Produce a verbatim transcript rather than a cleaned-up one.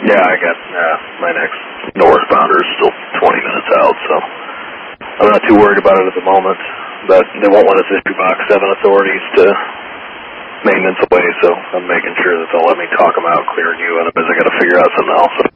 Yeah, I got uh, my next northbounder is still twenty minutes out, so I'm not too worried about it at the moment. But they won't let us issue Box seven authorities to maintenance away, so I'm making sure that they'll let me talk them out, clear and you, otherwise I got to figure out something else.